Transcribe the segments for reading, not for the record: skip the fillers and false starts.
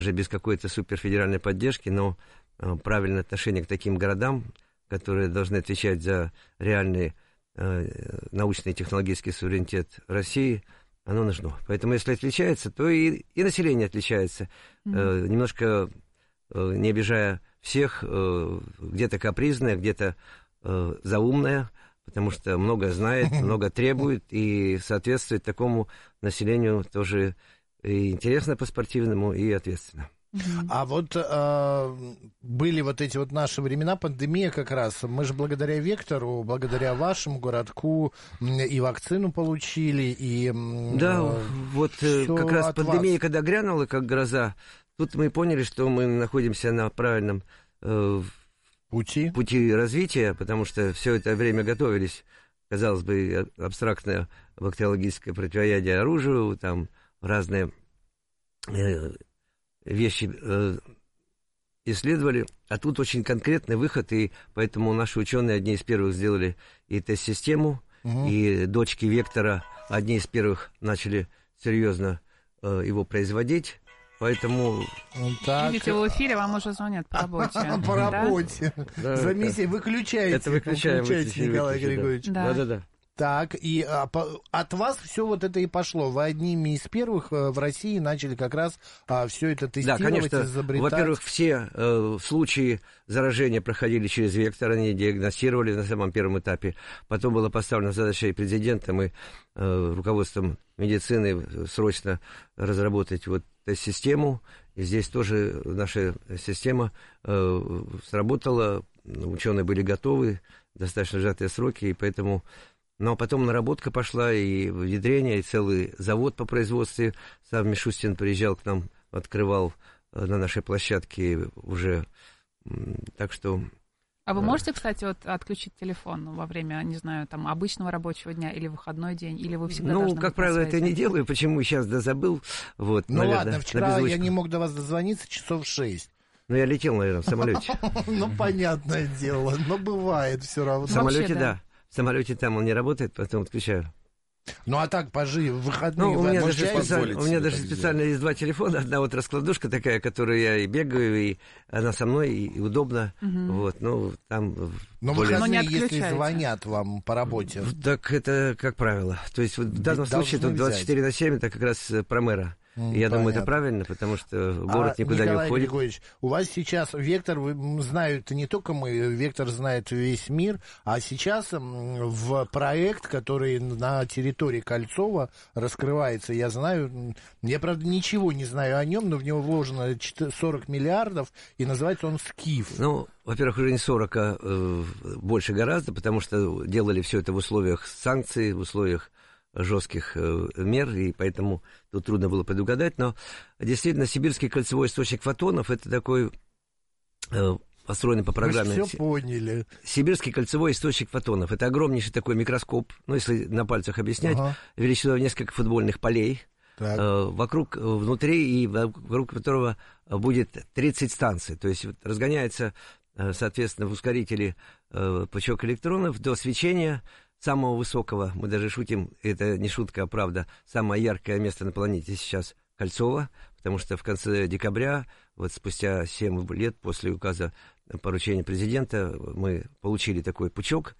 даже без какой-то суперфедеральной поддержки, но правильное отношение к таким городам, которые должны отвечать за реальный научный и технологический суверенитет России, оно нужно. Поэтому если отличается, то и население отличается. Немножко не обижая всех, где-то капризное, где-то заумное, потому что много знает, много требует, и соответствует такому населению тоже и интересно по-спортивному, и ответственно. А вот были вот эти вот наши времена, пандемия как раз, мы же благодаря Вектору, благодаря вашему городку и вакцину получили, и... Да, вот как раз пандемия, когда грянула, как гроза, тут мы поняли, что мы находимся на правильном пути развития, потому что все это время готовились, казалось бы, абстрактное бактериологическое противоядие оружию, там разные вещи исследовали, а тут очень конкретный выход, и поэтому наши ученые одни из первых сделали и тест-систему, и дочки Вектора одни из первых начали серьезно его производить, поэтому... Видите, в эфире вам уже звонят по работе. По работе. Заметьте, выключаете. Это выключаем. Николай Григорьевич. Да. Так, и от вас все вот это и пошло. Вы одними из первых в России начали как раз все это тестировать, да, конечно, изобретать. Во-первых, все случаи заражения проходили через Вектор, они диагностировали на самом первом этапе. Потом была поставлена задача и президентом, и руководством медицины срочно разработать вот тест-систему. И здесь тоже наша система сработала, ученые были готовы, достаточно сжатые сроки, и поэтому... Но потом наработка пошла, и внедрение, и целый завод по производству. Сам Мишустин приезжал к нам, открывал на нашей площадке уже. Так что... А вы можете, кстати, вот отключить телефон во время, не знаю, там, обычного рабочего дня или выходной день, или вы всегда должны быть как правило, это не делаю. Почему сейчас забыл? Вот, наверное, ладно, вчера я не мог до вас дозвониться часов 6. Я летел, наверное, в самолете. Понятное дело, но бывает все равно. В самолете, да. В самолете там он не работает, потом отключаю. Ну, а так, в выходные у меня даже специально есть два телефона. Одна вот раскладушка такая, которую я и бегаю, и она со мной, и удобно. Вот, там... Но выходные, если звонят вам по работе... Так это как правило. То есть в данном случае тут 24/7, это как раз про мэра. Я думаю, это правильно, потому что город никуда не уходит. Николай Григорьевич, у вас сейчас Вектор, знают не только мы, Вектор знает весь мир, а сейчас в проект, который на территории Кольцова раскрывается, я знаю, я, правда, ничего не знаю о нем, но в него вложено 40 миллиардов, и называется он «Скиф». Во-первых, уже не 40, а больше гораздо, потому что делали все это в условиях санкций, в условиях жестких мер, и поэтому тут трудно было предугадать, но действительно сибирский кольцевой источник фотонов — это такой, построенный по программе... Мы все поняли. Сибирский кольцевой источник фотонов — это огромнейший такой микроскоп, если на пальцах объяснять, величиной в несколько футбольных полей, внутри, и вокруг которого будет 30 станций, то есть разгоняется, соответственно, в ускорителе пучок электронов до свечения самого высокого, мы даже шутим, это не шутка, а правда, самое яркое место на планете сейчас Кольцово, потому что в конце декабря, вот спустя 7 лет после указа поручения президента, мы получили такой пучок,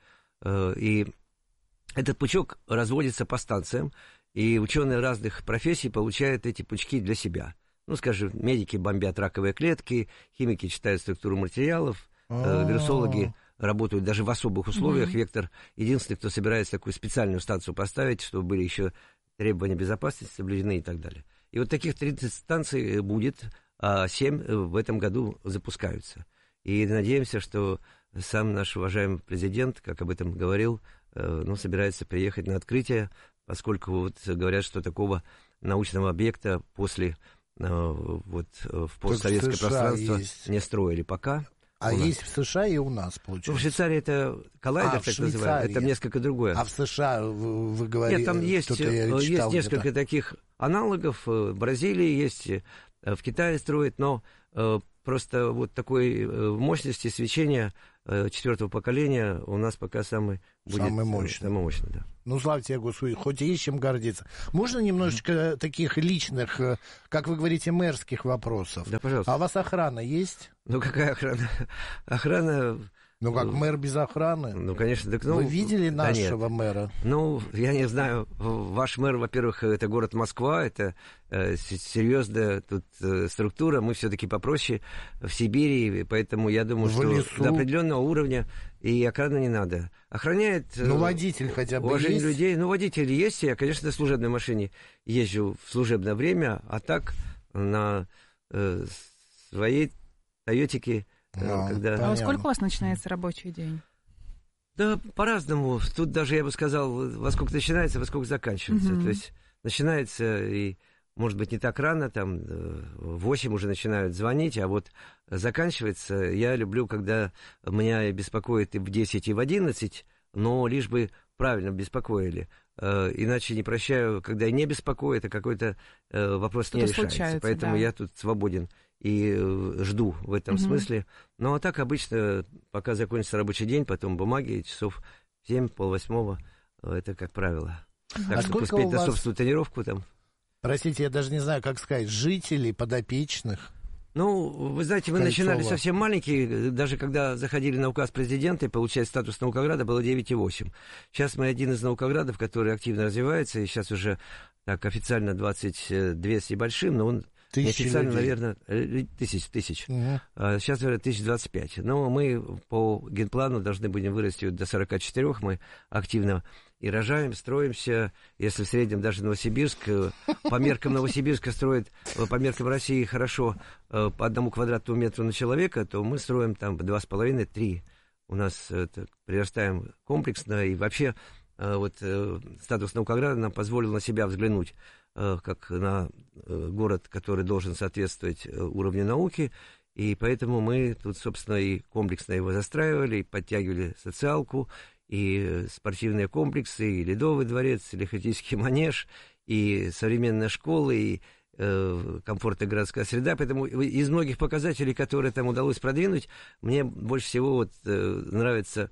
и этот пучок разводится по станциям, и ученые разных профессий получают эти пучки для себя. Скажем, медики бомбят раковые клетки, химики читают структуру материалов, вирусологи работают даже в особых условиях. Вектор единственный, кто собирается такую специальную станцию поставить, чтобы были еще требования безопасности соблюдены и так далее. И вот таких 30 станций будет, а 7 в этом году запускаются. И надеемся, что сам наш уважаемый президент, как об этом говорил, собирается приехать на открытие, поскольку вот говорят, что такого научного объекта после в постсоветское пространство не строили пока. А есть в США и у нас, получается? В Швейцарии это коллайдер, так называемый, это несколько другое. А в США, вы говорите... Нет, там есть несколько таких аналогов. В Бразилии есть в Китае строят, но просто вот такой мощности свечения 4-го поколения у нас пока самый мощный. Да. Ну, слава тебе, Господи, хоть есть чем гордиться. Можно немножечко таких личных, как вы говорите, мэрских вопросов? Да, пожалуйста. А у вас охрана есть? Ну, какая охрана? Охрана... Ну, как мэр без охраны? Ну, конечно. Так, Вы видели нашего мэра? Ну, я не знаю. Ваш мэр, во-первых, это город Москва, это серьезная тут структура. Мы все-таки попроще в Сибири, поэтому я думаю, что до определенного уровня и охраны не надо. Охраняет... Ну, водитель хотя бы уважение есть? людей. Ну, водитель есть. Я, конечно, на служебной машине езжу в служебное время, а так на своей Тойотике... А сколько у вас начинается рабочий день? Да, по-разному. Тут даже, я бы сказал, во сколько начинается, во сколько заканчивается. То есть начинается, и, может быть, не так рано, там, в 8 уже начинают звонить, а вот заканчивается, я люблю, когда меня беспокоит и в 10, и в 11, но лишь бы правильно беспокоили. Иначе не прощаю, когда не беспокоит, а какой-то вопрос не решается. Поэтому я тут свободен и жду в этом смысле. Ну, а так обычно, пока закончится рабочий день, потом бумаги, часов 7, 7:30, это как правило. Так, чтобы успеть на собственную тренировку там. Простите, я даже не знаю, как сказать, жителей, подопечных. Ну, вы знаете, мы начинали совсем маленькие, даже когда заходили на указ президента и получать статус наукограда, было 9,8. Сейчас мы один из наукоградов, который активно развивается, и сейчас уже так официально 22 с небольшим, но он неофициально, наверное, тысяч. А сейчас, наверное, 1025. Но мы по генплану должны будем вырасти до 44. Мы активно и рожаем, строимся. Если в среднем даже Новосибирск, по меркам Новосибирска строит, по меркам России хорошо по 1 квадратному метру на человека, то мы строим там 2,5-3. У нас прирастаем комплексно, и вообще вот статус наукограда нам позволил на себя взглянуть как на город, который должен соответствовать уровню науки, и поэтому мы тут, собственно, и комплексно его застраивали, и подтягивали социалку, и спортивные комплексы, и Ледовый дворец, и лихотический манеж, и современная школа, и комфортная городская среда. Поэтому из многих показателей, которые там удалось продвинуть, мне больше всего вот нравится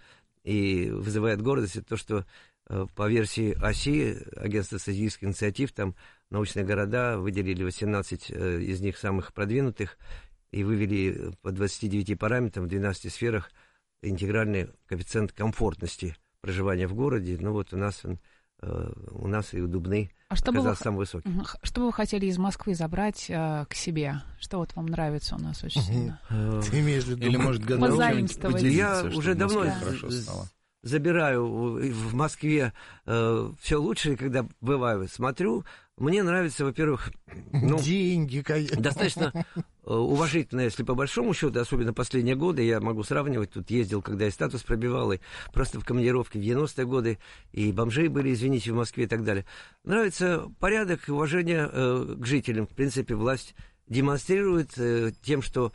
и вызывает гордость то, что по версии ОСИ, Агентства стратегических инициатив, там научные города выделили 18 из них самых продвинутых и вывели по 29 параметрам в 12 сферах интегральный коэффициент комфортности проживания в городе. Ну вот у нас и у Дубны оказался самый высокий. Что бы вы хотели из Москвы забрать к себе? Что вот вам нравится у нас очень сильно? Ты имеешь в виду? Или, может, позаимствовать? Я уже давно забираю в Москве все лучшее, когда бываю, смотрю. Мне нравится, во-первых, деньги, достаточно уважительно, если по большому счету, особенно последние годы, я могу сравнивать, тут ездил, когда я статус пробивал, и просто в командировке в 90-е годы, и бомжи были, извините, в Москве и так далее. Нравится порядок и уважение к жителям. В принципе, власть демонстрирует тем, что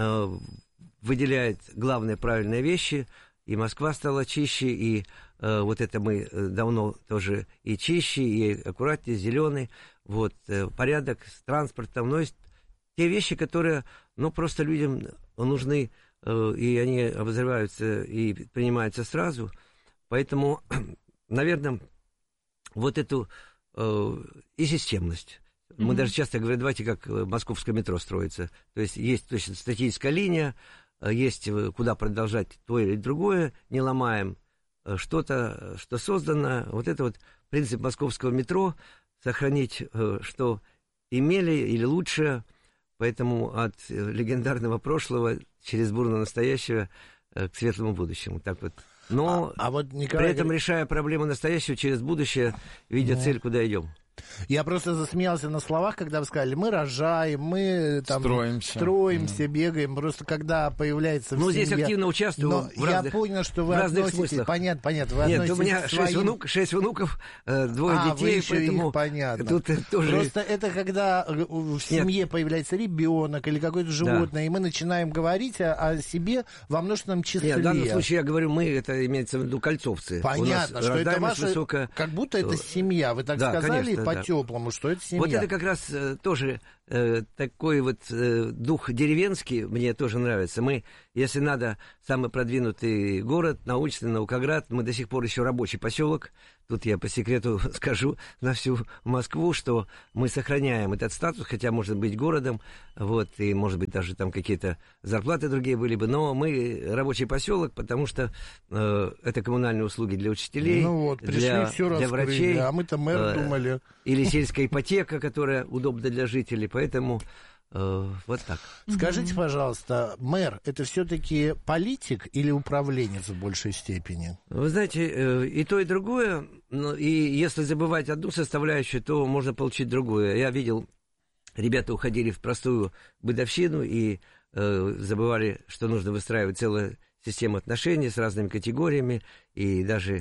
выделяет главные правильные вещи, и Москва стала чище, и вот это мы давно тоже и чище, и аккуратнее, зеленый, вот, порядок с транспортом, но есть те вещи, которые, ну, просто людям нужны, и они обозреваются и принимаются сразу, поэтому, наверное, вот эту и системность. Мы даже часто говорим, давайте как московское метро строится, то есть точно стратегическая линия, есть куда продолжать то или другое, не ломаем что-то, что создано. Вот это вот принцип московского метро, сохранить, что имели или лучше, поэтому от легендарного прошлого через бурное настоящее к светлому будущему. Так вот. Но вот Николай... при этом решая проблему настоящего через будущее, видя цель, куда идем. Я просто засмеялся на словах, когда вы сказали, мы рожаем, мы там строимся, бегаем. Просто когда появляется в семье... здесь активно участвую в разных, я понял, что вы относитесь... смыслах. Понятно. Вы Нет, у меня 6 внуков, 2 детей, поэтому... Их, понятно. Тут тоже... Просто это когда в семье появляется ребенок или какое-то животное, и мы начинаем говорить о себе во множественном числе. Нет, в данном случае я говорю мы, это имеется в виду кольцовцы. Понятно, что это ваша... высокая... Как будто это семья. Вы так сказали, конечно, по-теплому, что это семья. Вот это как раз тоже такой вот дух деревенский мне тоже нравится. Мы, если надо, самый продвинутый город, научный, Наукоград, мы до сих пор еще рабочий поселок. Тут я по секрету скажу на всю Москву, что мы сохраняем этот статус, хотя может быть городом, вот, и может быть даже там какие-то зарплаты другие были бы, но мы рабочий поселок, потому что это коммунальные услуги для учителей, ну вот, пришли, для врачей, а мы-то мэр думали. Или сельская ипотека, которая удобна для жителей, поэтому вот так. Скажите, пожалуйста, мэр, это все-таки политик или управленец в большей степени? Вы знаете, и то, и другое, и если забывать одну составляющую, то можно получить другую. Я видел, ребята уходили в простую бытовщину и забывали, что нужно выстраивать целую систему отношений с разными категориями, и даже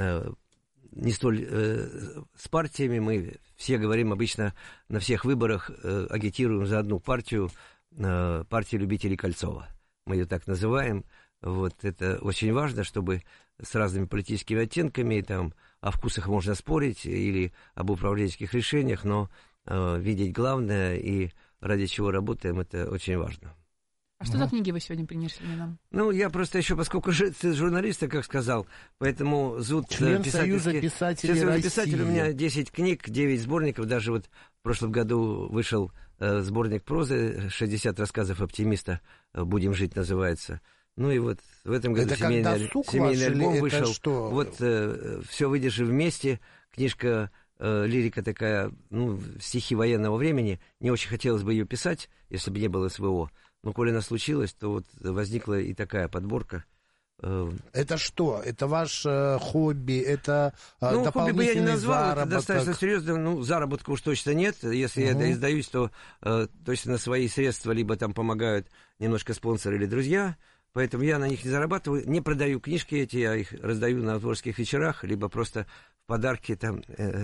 не столь с партиями. Мы все говорим обычно на всех выборах, агитируем за одну партию, партию любителей Кольцова. Мы ее так называем. Вот это очень важно, чтобы с разными политическими оттенками, там, о вкусах можно спорить или об управленческих решениях, но видеть главное и ради чего работаем, это очень важно. А что за книги вы сегодня принесли нам? Ну, я просто еще, поскольку журналист, как сказал, поэтому зуд член Союза писателей России. У меня 10 книг, 9 сборников. Даже вот в прошлом году вышел сборник прозы, 60 рассказов оптимиста, «Будем жить» называется. Ну и вот в этом году семейный альбом вышел. Что? Вот «Все выдержим вместе», книжка, лирика такая, ну, стихи военного времени. Не очень хотелось бы ее писать, если бы не было СВО. Но коли она случилась, то вот возникла и такая подборка. Это что? Это ваш хобби? Это дополнительный хобби бы я не назвал, заработок? Это достаточно серьезно. Ну, заработка уж точно нет. Если я это издаюсь, то точно на свои средства либо там помогают немножко спонсоры или друзья. Поэтому я на них не зарабатываю. Не продаю книжки эти, я их раздаю на творческих вечерах, либо просто в подарки там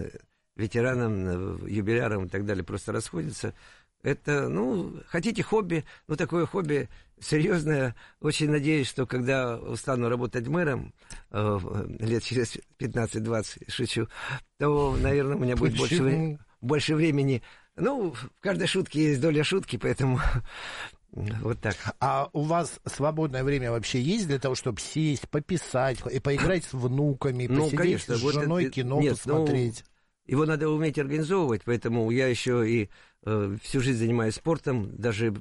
ветеранам, юбилярам и так далее. Просто расходятся. Это, ну, хотите хобби, ну, такое хобби серьезное. Очень надеюсь, что когда стану работать мэром, лет через 15-20, шучу, то, наверное, у меня будет больше времени. Ну, в каждой шутке есть доля шутки, поэтому вот так. А у вас свободное время вообще есть для того, чтобы сесть, пописать, и поиграть с внуками, посидеть конечно, с женой, кино посмотреть? Его надо уметь организовывать, поэтому я еще и всю жизнь занимаюсь спортом, даже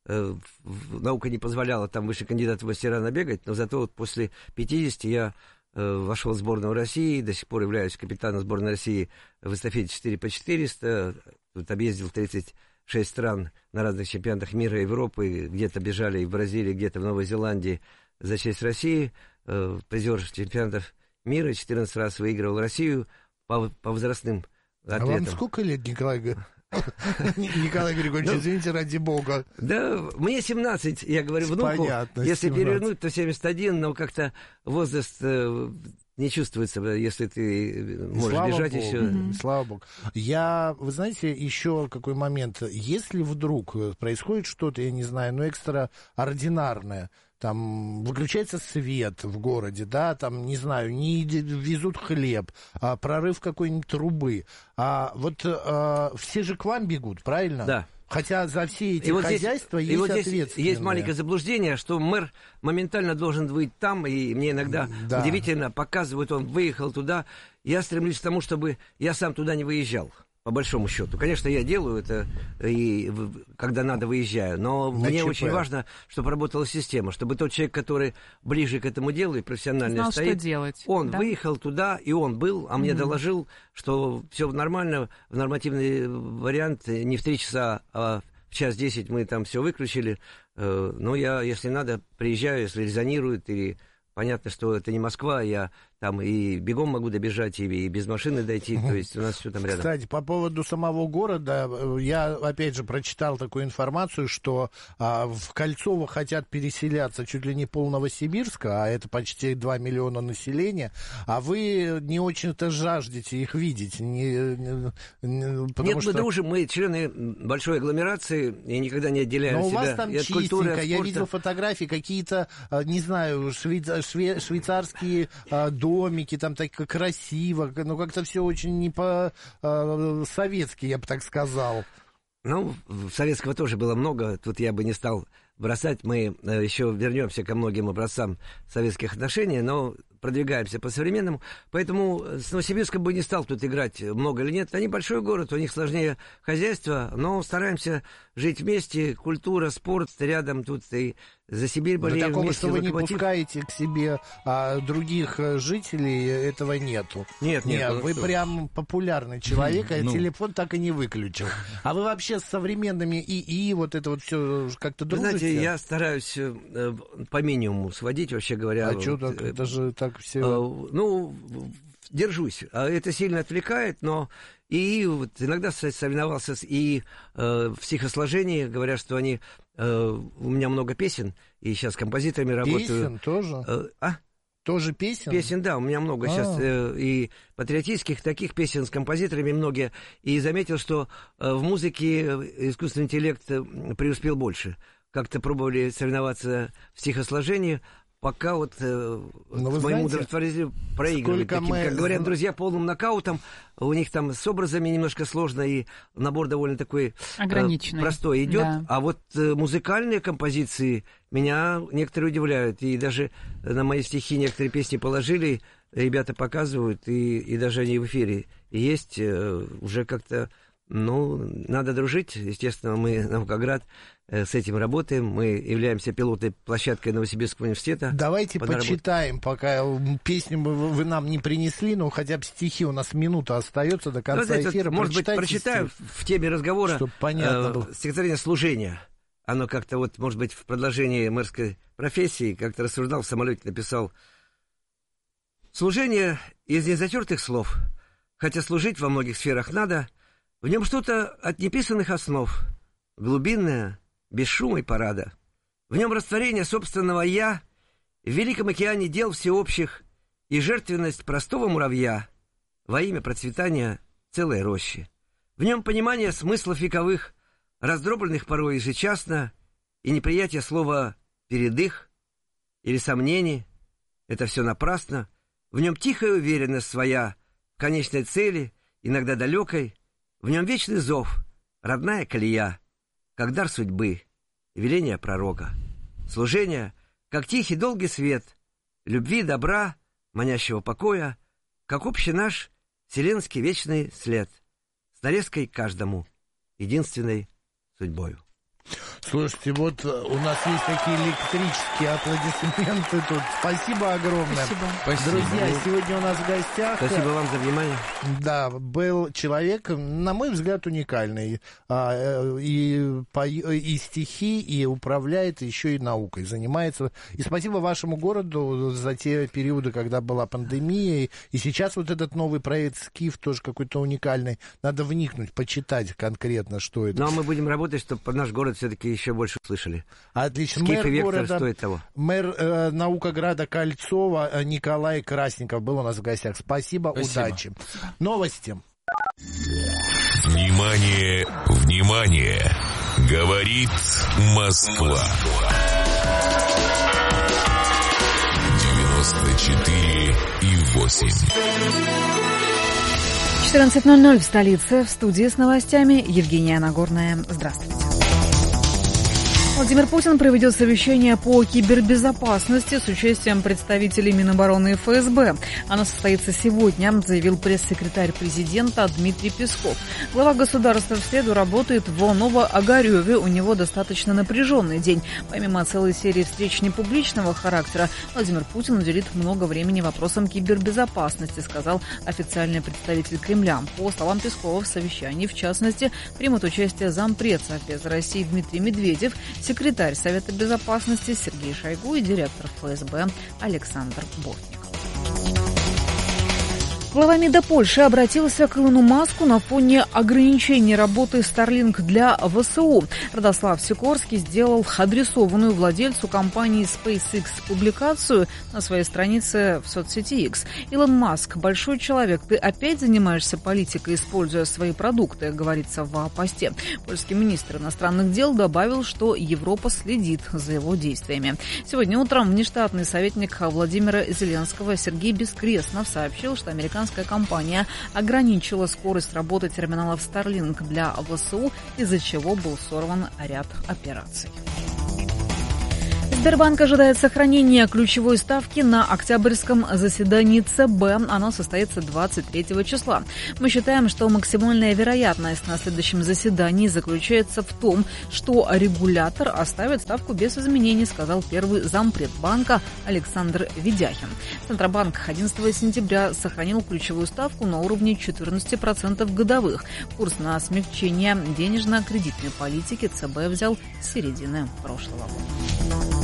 наука не позволяла там выше кандидата в мастера набегать, но зато вот после 50 я вошел в сборную России, до сих пор являюсь капитаном сборной России в эстафете 4x400, тут объездил 36 стран на разных чемпионатах мира и Европы, где-то бежали и в Бразилии, где-то в Новой Зеландии за честь России, призер чемпионатов мира, 14 раз выигрывал Россию по возрастным атлетам. А вам сколько лет, Николай Григорьевич, извините, ради бога. Да, мне 17, я говорю внуку. Понятно, если 17. перевернуть, то 71, но как-то возраст не чувствуется, если ты можешь Слава бежать Богу, еще. Слава Богу. Вы знаете, еще какой момент. Если вдруг происходит что-то, я не знаю, экстраординарное, там выключается свет в городе, да, там, не знаю, не везут хлеб, прорыв какой-нибудь трубы. Все же к вам бегут, правильно? Да. Хотя за все эти хозяйства есть ответственные. Есть маленькое заблуждение, что мэр моментально должен быть там, и мне иногда удивительно показывают, он выехал туда. Я стремлюсь к тому, чтобы я сам туда не выезжал. По большому счету. Конечно, я делаю это, и когда надо, выезжаю, но мне очень важно, чтобы работала система, чтобы тот человек, который ближе к этому делу и профессионально знал, стоит, что делать, он выехал туда, и он был, а мне доложил, что все нормально, в нормативный вариант, не в 3 часа, а в 1:10 мы там все выключили, но я, если надо, приезжаю, если резонирует, или понятно, что это не Москва, я там и бегом могу добежать, и без машины дойти, то есть у нас все там рядом. Кстати, по поводу самого города, я, опять же, прочитал такую информацию, что в Кольцово хотят переселяться чуть ли не пол Новосибирска, а это почти 2 миллиона населения, а вы не очень-то жаждете их видеть. Нет, мы дружим, мы члены большой агломерации, и никогда не отделяем себя от культуры, но у вас там чистенько, я видел фотографии, какие-то, не знаю, швейцарские дома, домики, там так красиво, ну как-то все очень не по-советски, я бы так сказал. Ну, советского тоже было много, тут я бы не стал бросать. Мы еще вернемся ко многим образцам советских отношений, но продвигаемся по-современному. Поэтому с Новосибирском бы не стал тут играть, много или нет. Они большой город, у них сложнее хозяйство, но стараемся жить вместе. Культура, спорт рядом тут и за Сибирь болеем такого, вместе. что вы не пускаете к себе других жителей, этого нету. Нет, вы прям популярный человек, а телефон так и не выключил. А вы вообще с современными ИИ, вот это вот все как-то дружите? Знаете, я стараюсь по минимуму сводить, вообще говоря. А что так, это же так все... Держусь. Это сильно отвлекает, но и вот иногда соревновался и в стихосложении, говорят, что они... у меня много песен, и сейчас композиторами работаю. Песен тоже? Тоже песен? Песен, да, у меня много сейчас и патриотических, таких песен с композиторами многие. И заметил, что в музыке искусственный интеллект преуспел больше. Как-то пробовали соревноваться в стихосложении, пока вот к моему удовлетворению проигрывают. Таким, как говорят друзья, полным нокаутом. У них там с образами немножко сложно, и набор довольно такой простой идет. Да. А вот музыкальные композиции меня некоторые удивляют. И даже на мои стихи некоторые песни положили, ребята показывают, и даже они в эфире есть. Уже как-то, надо дружить. Естественно, мы, Наукоград, с этим работаем. Мы являемся пилотной площадкой Новосибирского университета. Давайте почитаем, пока песню вы нам не принесли, но хотя бы стихи, у нас минута остается до конца эфира. Может быть, прочитаю в теме разговора стихотворение «Служение». Оно как-то вот, может быть, в продолжении мэрской профессии, как-то рассуждал, в самолете написал: «Служение из незатертых слов, хотя служить во многих сферах надо, в нем что-то от неписанных основ, глубинное, без шума и парада. В нем растворение собственного «я», в великом океане дел всеобщих и жертвенность простого муравья во имя процветания целой рощи. В нем понимание смыслов вековых, раздробленных порой ежечасно, и неприятие слова «передых» или «сомнений» — это все напрасно. В нем тихая уверенность своя в конечной цели, иногда далекой. В нем вечный зов, родная колея, как дар судьбы, веление пророка. Служение, как тихий долгий свет, любви, добра, манящего покоя, как общий наш вселенский вечный след, с нарезкой каждому, единственной судьбою». Слушайте, вот у нас есть такие электрические аплодисменты тут. Спасибо огромное. Спасибо. Друзья, сегодня у нас в гостях... Спасибо вам за внимание. Да, был человек, на мой взгляд, уникальный. И стихи, и управляет, еще и наукой занимается. И спасибо вашему городу за те периоды, когда была пандемия. И сейчас вот этот новый проект «Скиф» тоже какой-то уникальный. Надо вникнуть, почитать конкретно, что это. Ну, а мы будем работать, чтобы наш город все-таки еще больше слышали. Отлично. Скиф и Вектор стоит того. Мэр Наукограда Кольцова Николай Красников был у нас в гостях. Спасибо. Удачи. Новости. Внимание, внимание! Говорит Москва. 94,8. 14:00 в столице. В студии с новостями Евгения Нагорная. Здравствуйте. Владимир Путин проведет совещание по кибербезопасности с участием представителей Минобороны и ФСБ. Оно состоится сегодня, заявил пресс-секретарь президента Дмитрий Песков. Глава государства в среду работает в Новоогарёве. У него достаточно напряженный день. Помимо целой серии встреч непубличного характера, Владимир Путин уделит много времени вопросам кибербезопасности, сказал официальный представитель Кремля. По словам Пескова, в совещании, в частности, примут участие зампред Совбеза России Дмитрий Медведев, секретарь Совета Безопасности Сергей Шойгу и директор ФСБ Александр Бортников. Глава МИДа Польши обратился к Илону Маску на фоне ограничений работы Starlink для ВСУ. Радослав Сикорский сделал адресованную владельцу компании SpaceX публикацию на своей странице в соцсети X. Илон Маск, большой человек, ты опять занимаешься политикой, используя свои продукты, говорится в посте. Польский министр иностранных дел добавил, что Европа следит за его действиями. Сегодня утром внештатный советник Владимира Зеленского Сергей Бескреснов сообщил, что американская компания ограничила скорость работы терминалов Starlink для ВСУ, из-за чего был сорван ряд операций. Сбербанк ожидает сохранения ключевой ставки на октябрьском заседании ЦБ. Оно состоится 23 числа. Мы считаем, что максимальная вероятность на следующем заседании заключается в том, что регулятор оставит ставку без изменений, сказал первый зампред банка Александр Ведяхин. Центробанк 11 сентября сохранил ключевую ставку на уровне 14% годовых. Курс на смягчение денежно-кредитной политики ЦБ взял с середины прошлого года.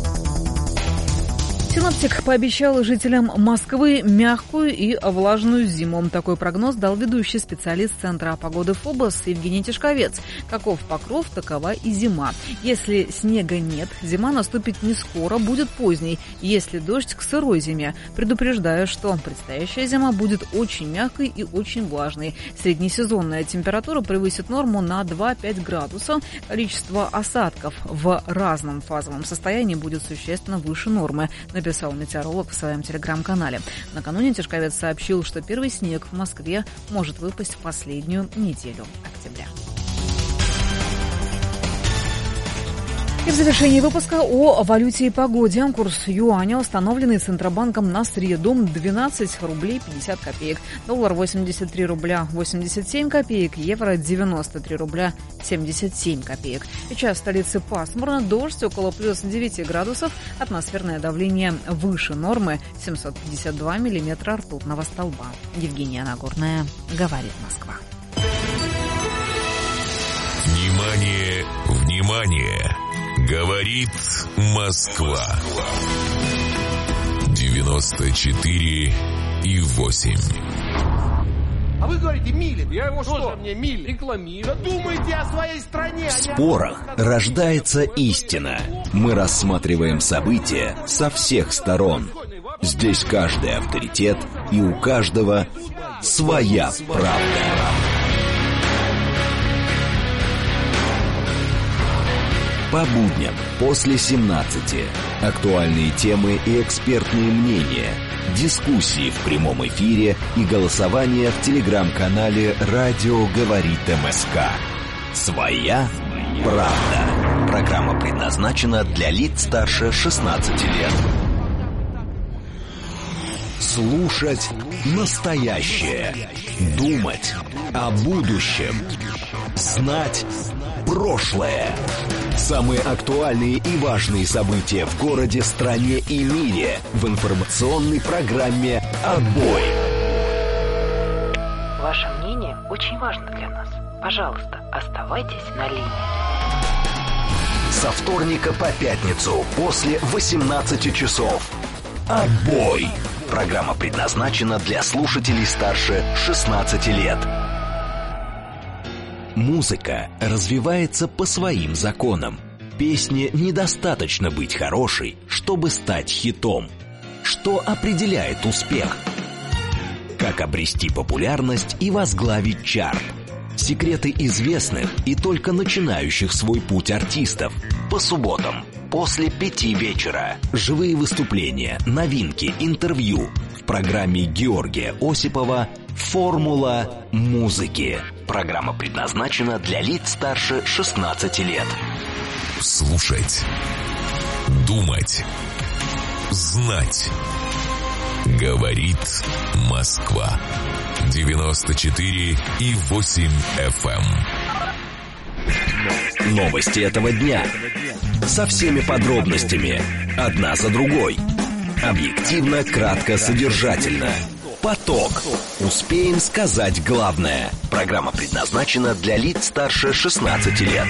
Синоптик пообещал жителям Москвы мягкую и влажную зиму. Такой прогноз дал ведущий специалист Центра погоды ФОБОС Евгений Тишковец. Каков покров, такова и зима. Если снега нет, зима наступит не скоро, будет поздней. Если дождь, к сырой зиме. Предупреждаю, что предстоящая зима будет очень мягкой и очень влажной. Среднесезонная температура превысит норму на 2-5 градусов. Количество осадков в разном фазовом состоянии будет существенно выше нормы, написал метеоролог в своем телеграм-канале. Накануне Тишковец сообщил, что первый снег в Москве может выпасть в последнюю неделю октября. И в завершении выпуска о валюте и погоде. Курс юаня, установленный Центробанком на среду, 12 рублей 50 копеек. Доллар 83 рубля 87 копеек. Евро 93 рубля 77 копеек. Сейчас в столице пасмурно, дождь около плюс 9 градусов. Атмосферное давление выше нормы 752 миллиметра ртутного столба. Евгения Нагорная, говорит Москва. Внимание, внимание! Говорит Москва. 94,8. А вы говорите, Милин. Я его что? Мне Милин рекламирую. Да думайте о своей стране. В спорах рождается истина. Мы рассматриваем события со всех сторон. Здесь каждый авторитет, и у каждого своя правда. По будням после 17. Актуальные темы и экспертные мнения. Дискуссии в прямом эфире и голосование в телеграм-канале «Радио говорит МСК». Своя правда. Программа предназначена для лиц старше 16 лет. Слушать настоящее. Думать о будущем. Знать прошлое. Самые актуальные и важные события в городе, стране и мире в информационной программе «Отбой». Ваше мнение очень важно для нас. Пожалуйста, оставайтесь на линии. Со вторника по пятницу после 18 часов. «Отбой». Программа предназначена для слушателей старше 16 лет. Музыка развивается по своим законам. Песне недостаточно быть хорошей, чтобы стать хитом. Что определяет успех? Как обрести популярность и возглавить чарт? Секреты известных и только начинающих свой путь артистов. По субботам после 5 вечера. Живые выступления, новинки, интервью. В программе Георгия Осипова «Формула музыки». Программа предназначена для лиц старше 16 лет. Слушать, думать, знать. Говорит Москва. 94,8 FM. Новости этого дня. Со всеми подробностями. Одна за другой. Объективно, кратко, содержательно. Поток. Успеем сказать главное. Программа предназначена для лиц старше 16 лет.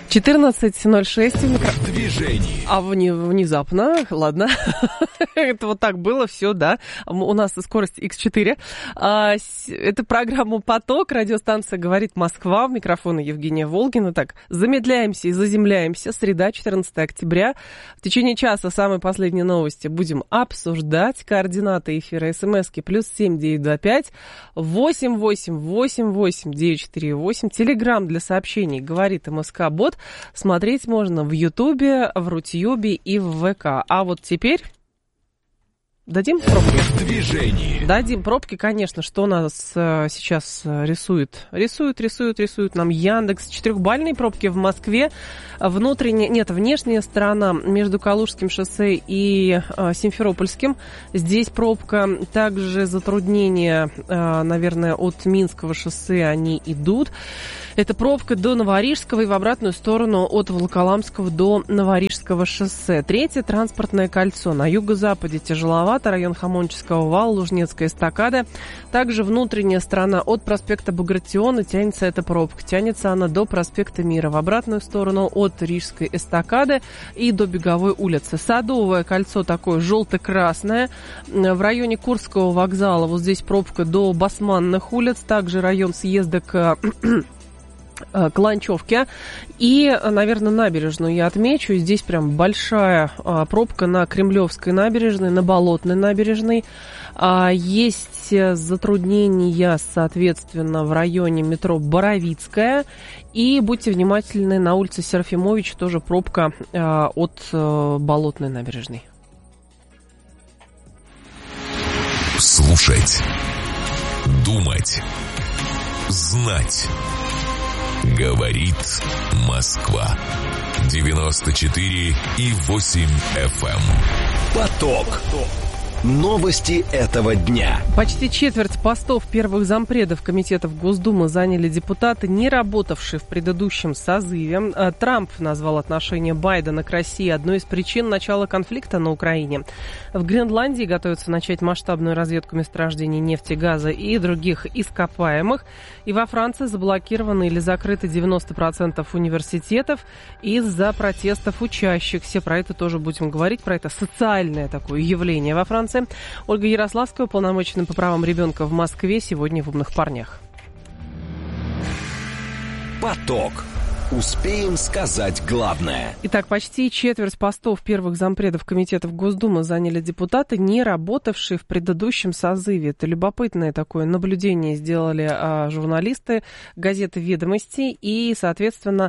14:06. Движение. А внезапно, ладно, это вот так было, все, да. У нас скорость X4. Это программа «Поток», радиостанция «Говорит Москва», микрофон Евгения Волгина. Так, замедляемся и заземляемся. Среда, 14 октября. В течение часа самые последние новости будем обсуждать. Координаты эфира СМСки +7 925 88 88 948. Телеграм для сообщений «Говорит МСК-бот». Смотреть можно в Ютубе, в Рутьюбе и в ВК. А вот теперь дадим пробки? Движение. Дадим пробки, конечно. Что нас сейчас рисует? Рисует нам Яндекс. 4-бальные пробки в Москве. Внешняя сторона между Калужским шоссе и Симферопольским. Здесь пробка. Также затруднения, наверное, от Минского шоссе они идут. Это пробка до Новорижского и в обратную сторону от Волоколамского до Новорижского шоссе. Третье транспортное кольцо. На юго-западе тяжеловато. Район Хамонческого вала, Лужнецкая эстакада. Также внутренняя сторона от проспекта Багратиона тянется эта пробка. Тянется она до проспекта Мира. В обратную сторону от Рижской эстакады и до Беговой улицы. Садовое кольцо такое желто-красное. В районе Курского вокзала вот здесь пробка до Басманных улиц. Также район съезда к Ланчевке. И, наверное, набережную я отмечу. Здесь прям большая пробка на Кремлевской набережной, на Болотной набережной. Есть затруднения, соответственно, в районе метро Боровицкая. И будьте внимательны, на улице Серафимович тоже пробка от Болотной набережной. Слушать. Думать. Знать. Говорит Москва. 94,8 FM. Поток. Новости этого дня. Почти четверть постов первых зампредов комитетов Госдумы заняли депутаты, не работавшие в предыдущем созыве. Трамп назвал отношение Байдена к России одной из причин начала конфликта на Украине. В Гренландии готовятся начать масштабную разведку месторождений нефти, газа и других ископаемых. И во Франции заблокированы или закрыты 90% университетов из-за протестов учащихся. Про это тоже будем говорить, про это социальное такое явление во Франции. Ольга Ярославская, уполномоченная по правам ребенка в Москве, сегодня в «Умных парнях». Поток. Успеем сказать главное. Итак, почти четверть постов первых зампредов комитетов Госдумы заняли депутаты, не работавшие в предыдущем созыве. Это любопытное такое наблюдение сделали журналисты газеты «Ведомости». И, соответственно,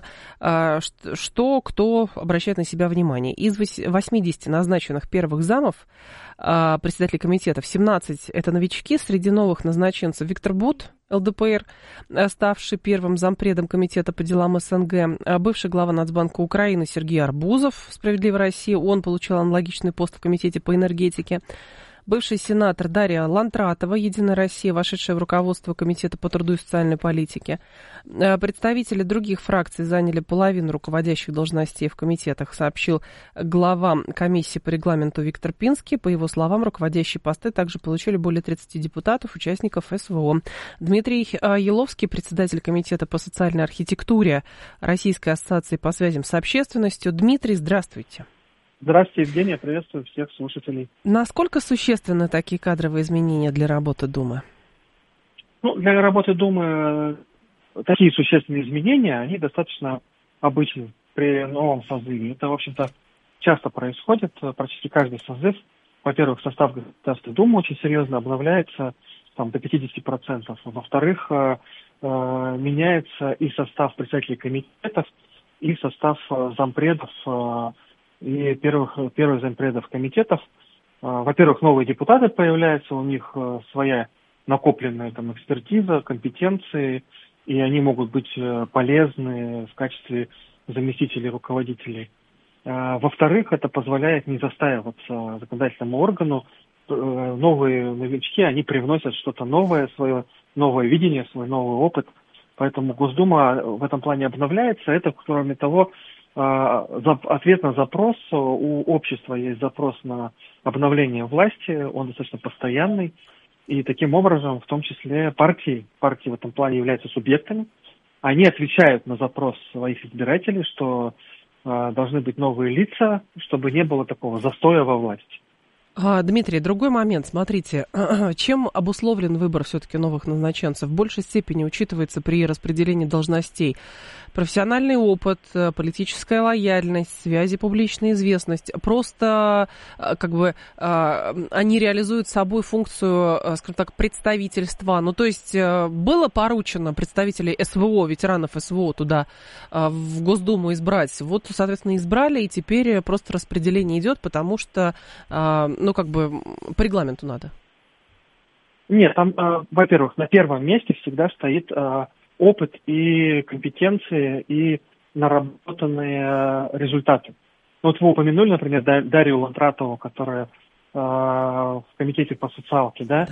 кто обращает на себя внимание. Из 80 назначенных первых замов председателей комитетов 17 это новички. Среди новых назначенцев Виктор Бут, ЛДПР, ставший первым зампредом комитета по делам СНГ, бывший глава Нацбанка Украины Сергей Арбузов, «Справедливая Россия», он получил аналогичный пост в комитете по энергетике. Бывший сенатор Дарья Лантратова, «Единая Россия», вошедшая в руководство Комитета по труду и социальной политике. Представители других фракций заняли половину руководящих должностей в комитетах, сообщил глава комиссии по регламенту Виктор Пинский. По его словам, руководящие посты также получили более 30 депутатов, участников СВО. Дмитрий Еловский, председатель Комитета по социальной архитектуре Российской ассоциации по связям с общественностью. Дмитрий, здравствуйте. Здравствуйте, Евгения, приветствую всех слушателей. Насколько существенны такие кадровые изменения для работы Думы? Для работы Думы такие существенные изменения, они достаточно обычны при новом созыве. Это, в общем-то, часто происходит, практически каждый созыв. Во-первых, состав Государственной Думы очень серьезно обновляется, до 50%. Во-вторых, меняется и состав председателей комитетов, и состав зампредов и первых зампредов комитетов. Во-первых, новые депутаты появляются, у них своя накопленная экспертиза, компетенции, и они могут быть полезны в качестве заместителей руководителей. Во-вторых, это позволяет не застаиваться законодательному органу. Новые новички, они привносят что-то новое, свое новое видение, свой новый опыт. Поэтому Госдума в этом плане обновляется. Это, кроме того, ответ на запрос. У общества есть запрос на обновление власти, он достаточно постоянный. И таким образом, в том числе партии в этом плане являются субъектами. Они отвечают на запрос своих избирателей, что должны быть новые лица, чтобы не было такого застоя во власти. Дмитрий, другой момент. Смотрите, чем обусловлен выбор все-таки новых назначенцев? В большей степени учитывается при распределении должностей профессиональный опыт, политическая лояльность, связи, публичная известность. Просто они реализуют собой функцию, скажем так, представительства. Ну, то есть было поручено представителей СВО, ветеранов СВО туда в Госдуму избрать. Вот, соответственно, избрали, и теперь просто распределение идет, потому что по регламенту надо. Нет, там, во-первых, на первом месте всегда стоит опыт и компетенции, и наработанные результаты. Вот вы упомянули, например, Дарью Лантратову, которая в комитете по социалке, да?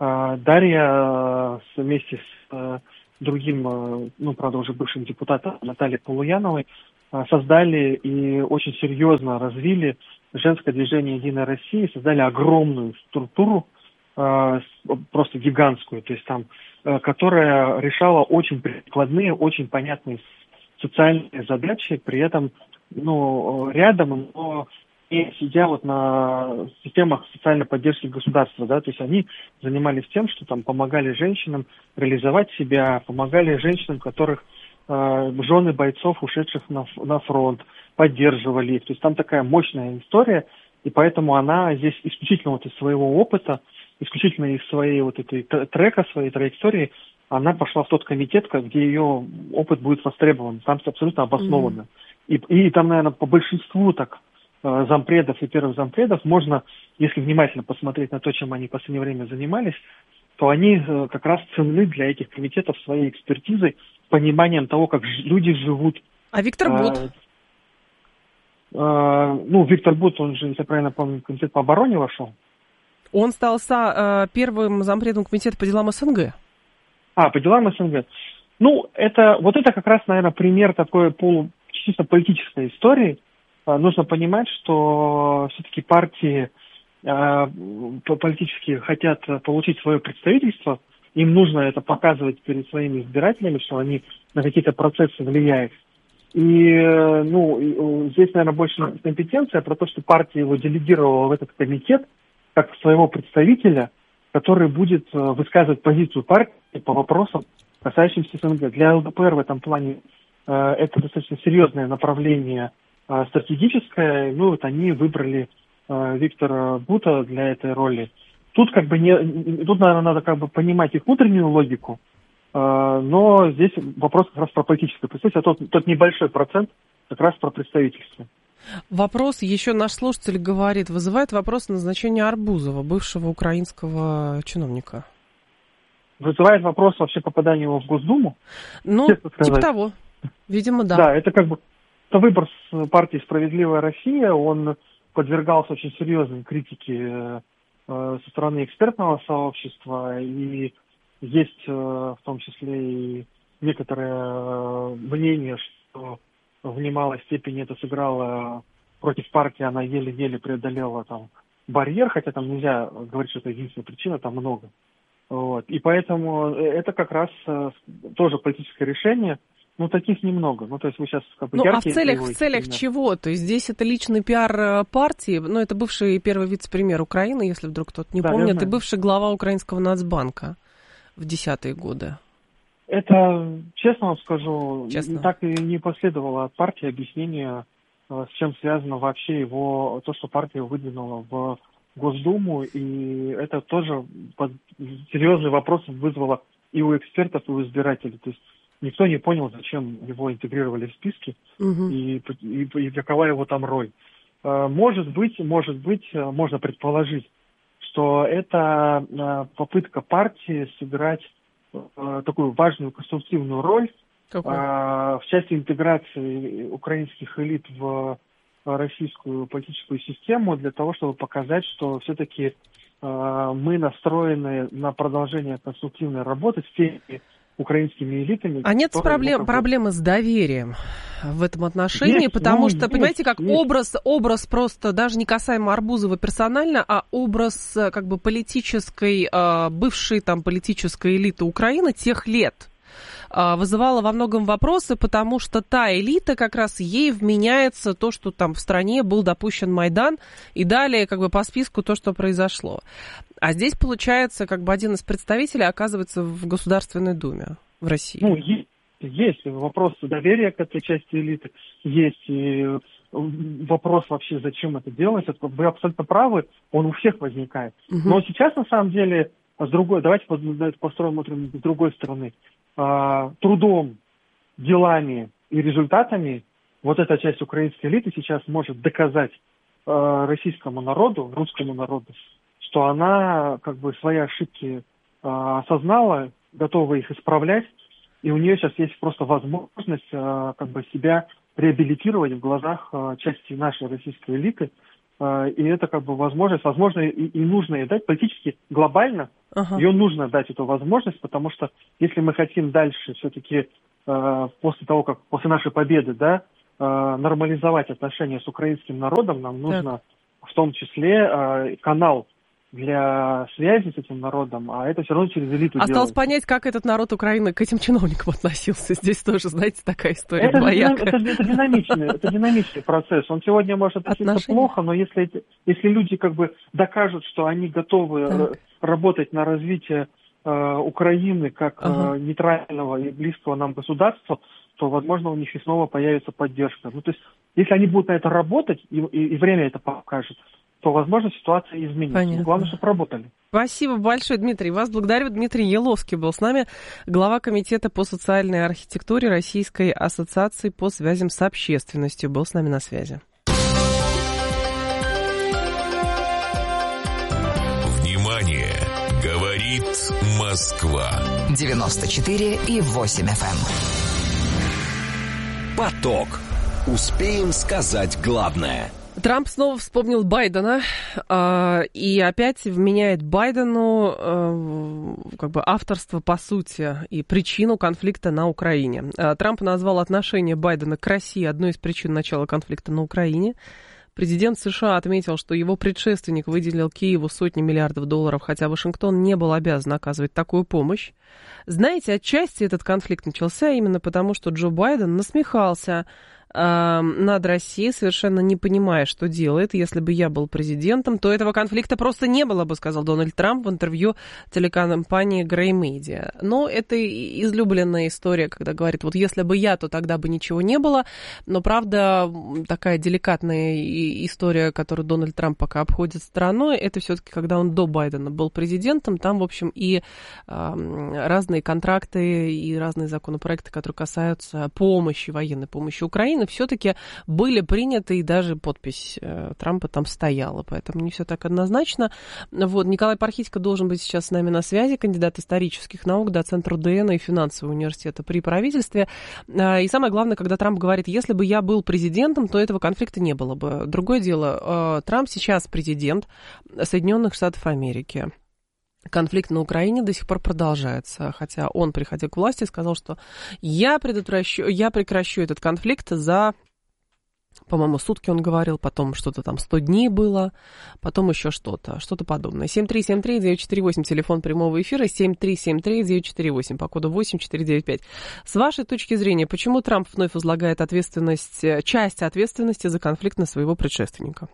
Дарья вместе с другим, правда, уже бывшим депутатом Натальей Полуяновой создали и очень серьезно развили женское движение «Единая Россия», создали огромную структуру, просто гигантскую, то есть там, которая решала очень прикладные, очень понятные социальные задачи, при этом, рядом, но не сидя вот на системах социальной поддержки государства, да, то есть они занимались тем, что там помогали женщинам реализовать себя, помогали женщинам, которых жены бойцов, ушедших на фронт, поддерживали их. То есть там такая мощная история, и поэтому она здесь исключительно вот из своего опыта, исключительно из своей вот этой своей траектории, она пошла в тот комитет, где ее опыт будет востребован. Там абсолютно обоснованно. И там, наверное, по большинству зампредов и первых зампредов можно, если внимательно посмотреть на то, чем они в последнее время занимались, то они как раз ценны для этих комитетов своей экспертизой, пониманием того, как люди живут. А Виктор Бут? Виктор Бут, он же, если я правильно помню, в комитет по обороне вошел. Он стал первым зампредом комитета по делам СНГ. По делам СНГ. Это как раз, наверное, пример такой чисто политической истории. Нужно понимать, что все-таки партии политические хотят получить свое представительство, им нужно это показывать перед своими избирателями, что они на какие-то процессы влияют. И здесь, наверное, больше компетенция про то, что партия его делегировала в этот комитет как своего представителя, который будет высказывать позицию партии по вопросам, касающимся СНГ. Для ЛДПР в этом плане это достаточно серьезное направление стратегическое. Они выбрали Виктора Бута для этой роли. Тут наверное, надо понимать их внутреннюю логику, но здесь вопрос как раз про политическое представительство, тот небольшой процент как раз про представительство. Вопрос, еще наш слушатель говорит, вызывает вопрос назначения Арбузова, бывшего украинского чиновника. Вызывает вопрос вообще попадания его в Госдуму? Типа того. Видимо, да. Да, это это выбор партии «Справедливая Россия», он подвергался очень серьезной критике со стороны экспертного сообщества, и есть в том числе и некоторое мнение, что в немалой степени это сыграло против партии, она еле-еле преодолела барьер, хотя там нельзя говорить, что это единственная причина, там много. И поэтому это как раз тоже политическое решение. Таких немного. То есть вы сейчас в целях чего? То есть здесь это личный пиар партии, это бывший первый вице-премьер Украины, если вдруг кто-то не помнит, и бывший глава украинского Нацбанка в 10-е годы. Это, честно вам скажу, так и не последовало от партии объяснения, с чем связано вообще то, что партия выдвинула в Госдуму, и это тоже серьезный вопрос вызвало и у экспертов, и у избирателей. То есть никто не понял, зачем его интегрировали в списки и какова его там роль. Может быть, можно предположить, что это попытка партии сыграть такую важную конструктивную роль в части интеграции украинских элит в российскую политическую систему для того, чтобы показать, что все-таки мы настроены на продолжение конструктивной работы в теме украинскими элитами. А нет проблемы с доверием в этом отношении? Есть, потому что, понимаете, как образ просто, даже не касаемо Арбузова персонально, а образ как бы политической, бывшей там политической элиты Украины тех лет вызывала во многом вопросы, потому что та элита, как раз ей вменяется то, что там в стране был допущен Майдан, и далее как бы по списку то, что произошло. А здесь, получается, как бы один из представителей оказывается в Государственной Думе в России. Ну, есть вопрос доверия к этой части элиты, есть и вопрос вообще, зачем это делать. Вы абсолютно правы, он у всех возникает. Но сейчас, на самом деле, давайте построим с другой стороны. Трудом, делами и результатами вот эта часть украинской элиты сейчас может доказать российскому народу, русскому народу, что она как бы свои ошибки осознала, готова их исправлять, и у нее сейчас есть просто возможность как бы себя реабилитировать в глазах части нашей российской элиты. И это как бы возможность, возможно, и нужно ей дать политически глобально. Ее нужно дать эту возможность, потому что если мы хотим дальше все-таки после нашей победы, да, нормализовать отношения с украинским народом, нам нужно в том числе канал для связи с этим народом, а это все равно через элиту Осталось делать. понять, как этот народ Украины к этим чиновникам относился. Здесь тоже, знаете, такая история двоякая. Это динамичный процесс. Он сегодня может относиться плохо, но если люди как бы докажут, что они готовы работать на развитие Украины как нейтрального и близкого нам государства, то, возможно, у них и снова появится поддержка. Ну, то есть, если они будут на это работать, и время это покажет, то, возможно, ситуация изменится. Понятно. Главное, чтобы работали. Спасибо большое, Дмитрий. Вас благодарю. Дмитрий Еловский был с нами, глава комитета по социальной архитектуре Российской ассоциации по связям с общественностью. Был с нами на связи. Внимание! Говорит Москва. 94,8 FM. Поток. Успеем сказать главное. Трамп снова вспомнил Байдена и опять вменяет Байдену как бы авторство, по сути, и причину конфликта на Украине. Трамп назвал отношение Байдена к России одной из причин начала конфликта на Украине. Президент США отметил, что его предшественник выделил Киеву сотни миллиардов долларов, хотя Вашингтон не был обязан оказывать такую помощь. Знаете, отчасти этот конфликт начался именно потому, что Джо Байден насмехался над Россией, совершенно не понимая, что делает. Если бы я был президентом, то этого конфликта просто не было бы, сказал Дональд Трамп в интервью телекомпании Grey Media. Но это излюбленная история, когда говорит, вот если бы я, то тогда бы ничего не было. Но, правда, такая деликатная история, которую Дональд Трамп пока обходит стороной, это все-таки, когда он до Байдена был президентом, там, в общем, и разные контракты, и разные законопроекты, которые касаются помощи, военной помощи Украине, все-таки были приняты, и даже подпись Трампа там стояла, поэтому не все так однозначно. Вот, Николай Пархитько должен быть сейчас с нами на связи, кандидат исторических наук, доцент РУДН и финансового университета при правительстве. И самое главное, когда Трамп говорит, если бы я был президентом, то этого конфликта не было бы. Другое дело, Трамп сейчас президент Соединенных Штатов Америки. Конфликт на Украине до сих пор продолжается, хотя он, приходя к власти, сказал, что я прекращу этот конфликт за, по-моему, сутки он говорил, потом что-то там 100 дней было, потом еще что-то подобное. 7373948, телефон прямого эфира, 7373948, по коду 8495. С вашей точки зрения, почему Трамп вновь возлагает часть ответственности за конфликт на своего предшественника?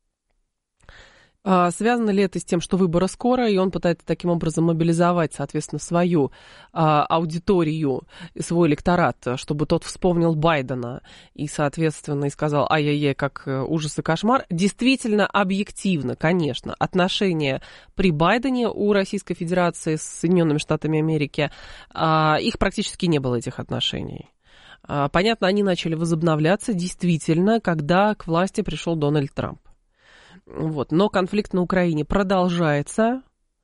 Связано ли это с тем, что выборы скоро, и он пытается таким образом мобилизовать, соответственно, свою аудиторию, свой электорат, чтобы тот вспомнил Байдена и, соответственно, и сказал, ай-яй-яй, как ужас и кошмар. Действительно, объективно, конечно, отношения при Байдене у Российской Федерации с Соединенными Штатами Америки, их практически не было, этих отношений. Понятно, они начали возобновляться действительно, когда к власти пришел Дональд Трамп. Вот. Но конфликт на Украине продолжается,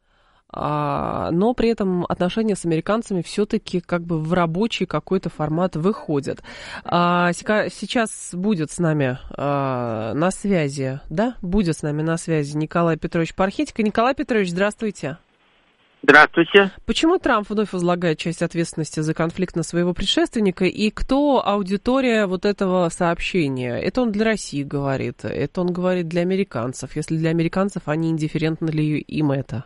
но при этом отношения с американцами все-таки как бы в рабочий какой-то формат выходят. Сейчас будет с нами на связи, да, будет с нами на связи Николай Петрович Пархитько. Николай Петрович, здравствуйте. Здравствуйте. Почему Трамп вновь возлагает часть ответственности за конфликт на своего предшественника, и кто аудитория вот этого сообщения? Это он для России говорит, это он говорит для американцев. Если для американцев, они индифферентно ли им это?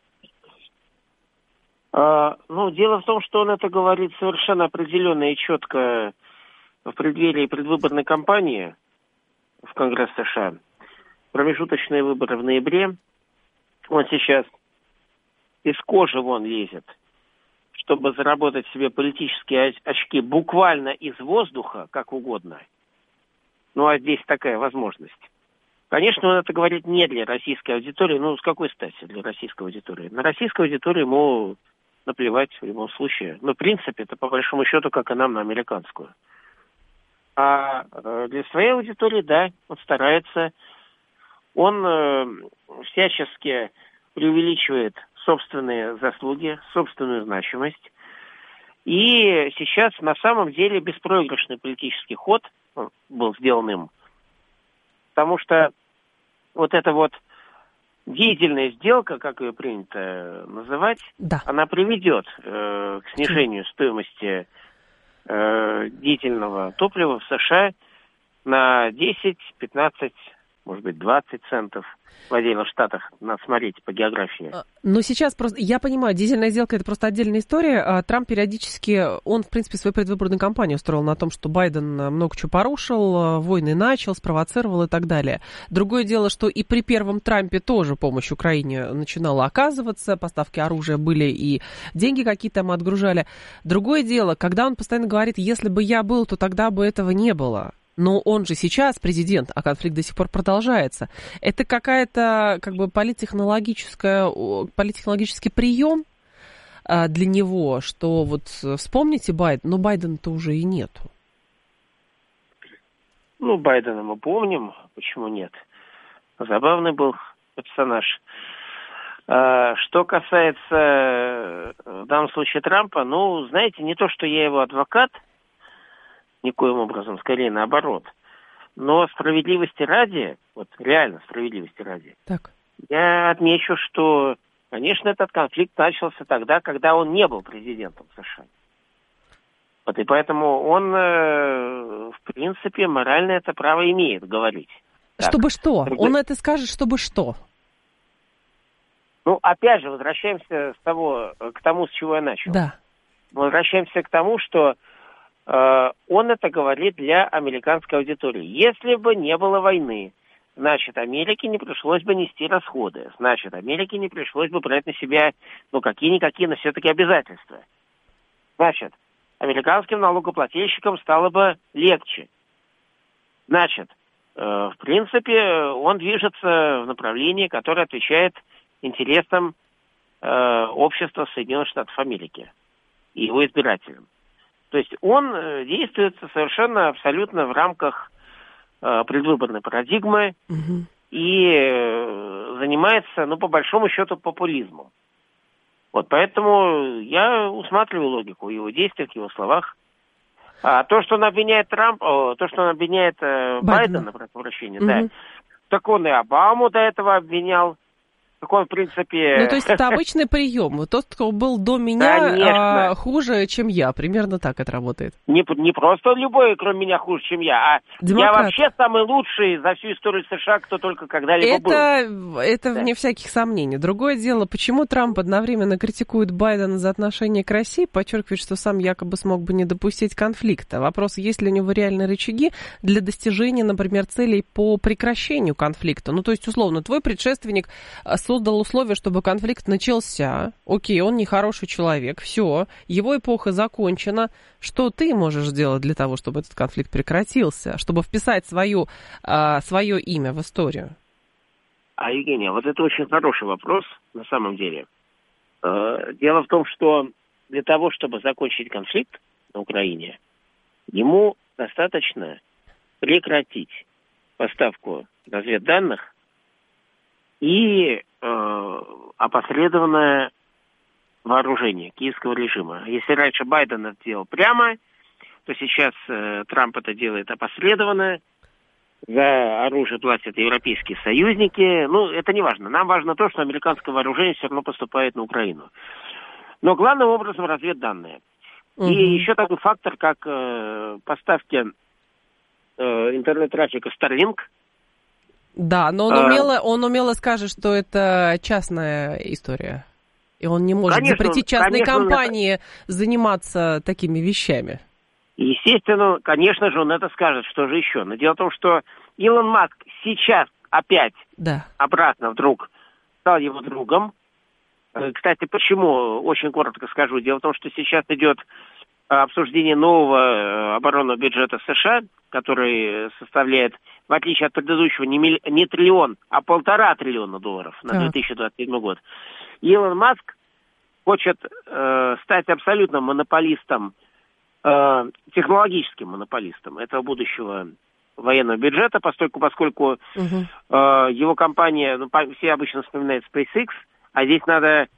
Дело в том, что он это говорит совершенно определенно и четко в преддверии предвыборной кампании в Конгресс США. Промежуточные выборы в ноябре. Он сейчас из кожи вон лезет, чтобы заработать себе политические очки буквально из воздуха, как угодно. Ну, а здесь такая возможность. Конечно, он это говорит не для российской аудитории. Ну, с какой стати для российской аудитории? На российскую аудиторию ему наплевать в любом случае. Но, в принципе, это по большому счету, как и нам на американскую. А для своей аудитории, да, он старается. Он всячески преувеличивает собственные заслуги, собственную значимость. И сейчас на самом деле беспроигрышный политический ход был сделан им. Потому что вот эта вот деятельная сделка, как ее принято называть, да, она приведет к снижению стоимости дизельного топлива в США на 10, 15, может быть, 20 центов в отдельных штатах. Надо смотреть по географии. Но сейчас просто, я понимаю, дизельная сделка – это просто отдельная история. Трамп периодически, он, в принципе, свою предвыборную кампанию устроил на том, что Байден много чего порушил, войны начал, спровоцировал и так далее. Другое дело, что и при первом Трампе тоже помощь Украине начинала оказываться, поставки оружия были и деньги какие-то мы отгружали. Другое дело, когда он постоянно говорит, если бы я был, то тогда бы этого не было. Но он же сейчас президент, а конфликт до сих пор продолжается. Это какая-то как бы политтехнологический прием для него, что вот вспомните Байден, но Байдена-то уже и нету. Ну, Байдена мы помним, почему нет. Забавный был персонаж. Что касается в данном случае Трампа, ну, знаете, не то, что я его адвокат, никоим образом, скорее наоборот. Но справедливости ради, вот реально справедливости ради, так, я отмечу, что, конечно, этот конфликт начался тогда, когда он не был президентом США. Вот и поэтому он, в принципе, морально это право имеет говорить. Чтобы что? Он это скажет, чтобы что? Ну, опять же, возвращаемся к тому, с чего я начал. Да. Возвращаемся к тому, что он это говорит для американской аудитории. Если бы не было войны, значит, Америке не пришлось бы нести расходы. Значит, Америке не пришлось бы брать на себя, ну, какие-никакие, но все-таки обязательства. Значит, американским налогоплательщикам стало бы легче. Значит, в принципе, он движется в направлении, которое отвечает интересам общества Соединенных Штатов Америки и его избирателям. То есть он действует совершенно абсолютно в рамках предвыборной парадигмы и занимается, ну, по большому счету, популизмом. Вот поэтому я усматриваю логику в его действиях, в его словах. А то, что он обвиняет Байдена, прошу прощения, да, так он и Обаму до этого обвинял. Так он, в принципе... Ну, то есть это обычный прием. Вот тот, кто был до меня, хуже, чем я. Примерно так это работает. Не просто любой, кроме меня, хуже, чем я. А демократ. Я вообще самый лучший за всю историю США, кто только когда-либо был. Это вне всяких сомнений. Другое дело, почему Трамп одновременно критикует Байдена за отношение к России, подчеркивает, что сам якобы смог бы не допустить конфликта. Вопрос, есть ли у него реальные рычаги для достижения, например, целей по прекращению конфликта. Ну, то есть, условно, твой предшественник создал условия, чтобы конфликт начался. Окей, он нехороший человек, все, его эпоха закончена. Что ты можешь сделать для того, чтобы этот конфликт прекратился, чтобы вписать свое имя в историю? Евгения, вот это очень хороший вопрос, на самом деле. Дело в том, что для того, чтобы закончить конфликт на Украине, ему достаточно прекратить поставку разведданных и опосредованное вооружение киевского режима. Если раньше Байден это делал прямо, то сейчас Трамп это делает опосредованно, за оружие платят европейские союзники. Ну, это не важно. Нам важно то, что американское вооружение все равно поступает на Украину. Но главным образом разведданные. И еще такой фактор, как поставки интернет-трафика Starlink. Да, но он умело скажет, что это частная история. И он не может запретить частной компании заниматься такими вещами. Естественно, конечно же, он это скажет, что же еще. Но дело в том, что Илон Маск сейчас опять обратно вдруг стал его другом. Кстати, почему? Очень коротко скажу. Дело в том, что сейчас идет обсуждение нового оборонного бюджета США, который составляет, в отличие от предыдущего, не триллион, а $1,5 триллиона на 2027 год. Илон Маск хочет стать абсолютным монополистом, технологическим монополистом этого будущего военного бюджета, поскольку его компания, все обычно вспоминают SpaceX, а здесь надо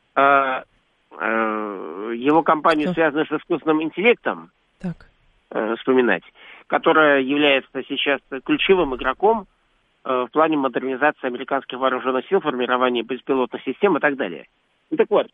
его компанию, связанную с искусственным интеллектом, вспоминать, которая является сейчас ключевым игроком в плане модернизации американских вооруженных сил, формирования беспилотных систем и так далее. Так вот,